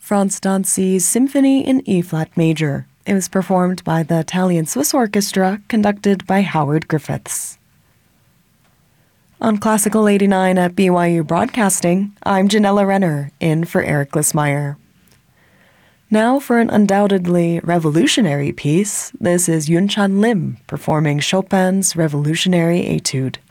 Franz Danzi's Symphony in E-flat major. It was performed by the Italian-Swiss Orchestra, conducted by Howard Griffiths. On Classical 89 at BYU Broadcasting, I'm Janella Renner, in for Eric Lismeyer. Now for an undoubtedly revolutionary piece, this is Yunchan Lim performing Chopin's Revolutionary Etude.